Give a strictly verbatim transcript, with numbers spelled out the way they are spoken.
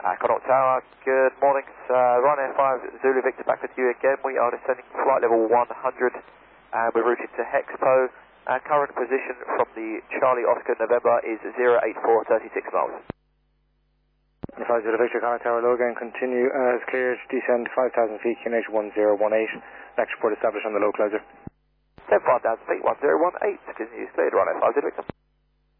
Uh, Connaught Tower, good morning. Uh, Ryanair five Zulu Victor back with you again. We are descending flight level one hundred and we're routed to Hexpo. Our current position from the Charlie Oscar November is zero eight four three six miles. five Zulu Victor, Connaught Tower, low again, continue as cleared, descend five thousand feet, Q N H one zero one eight. Next report established on the localizer. ten five thousand feet, one zero one eight, continues cleared, Ryanair five Zulu Victor.